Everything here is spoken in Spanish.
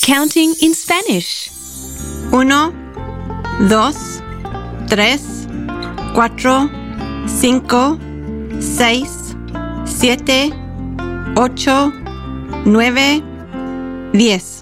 Counting in Spanish. 1, 2, 3, 4, 5, 6, 7, 8, 9, 10.